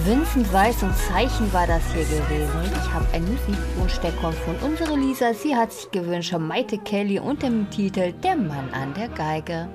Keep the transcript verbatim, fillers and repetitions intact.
Vincent Weiss und Zeichen war das hier gewesen. Ich habe einen Musikwunsch, der kommt von unserer Lisa. Sie hat sich gewünscht, Maite Kelly und dem Titel Der Mann an der Geige.